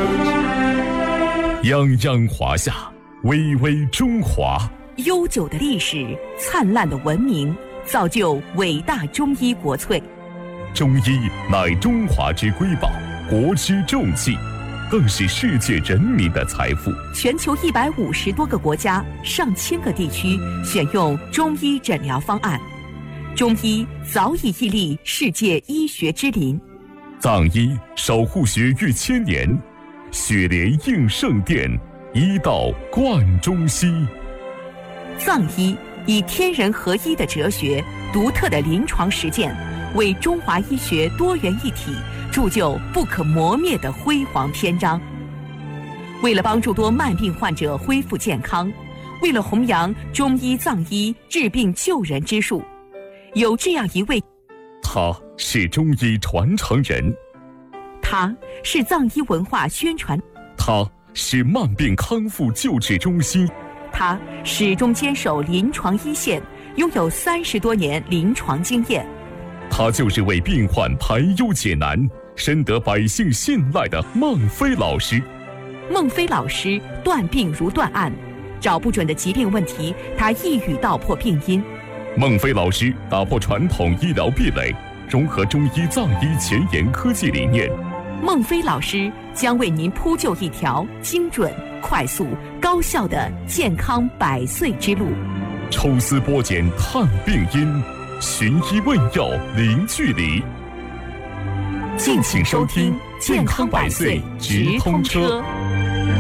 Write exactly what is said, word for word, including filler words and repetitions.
泱泱华夏，巍巍中华。 悠久的历史，灿烂的文明，造就伟大中医国粹。 中医乃中华之瑰宝，国之重器，更是世界人民的财富。 全球一百五十多个国家、上千个地区选用中医诊疗方案，中医早已屹立世界医学之林。 藏医守护学誉千年，血莲应圣殿，医道贯中西。 藏医以天人合一的哲学、独特的临床实践，为中华医学多元一体铸就不可磨灭的辉煌篇章。为了帮助多慢病患者恢复健康，为了弘扬中医藏医治病救人之术，有这样一位， 他是中医传承人， 他是藏医文化宣传， 他是慢病康复救治中心， 他始终坚守临床一线，拥有三十多年临床经验。 他就是为病患排忧解难、深得百姓信赖的孟非老师。 孟非老师断病如断案，找不准的疾病问题，他一语道破病因。 孟非老师打破传统医疗壁垒，融合中医藏医前沿科技理念。 孟非老师将为您铺就一条精准、快速、高效的健康百岁之路。 抽丝剥茧探病因，寻医问药零距离。 敬请收听《健康百岁直通车》。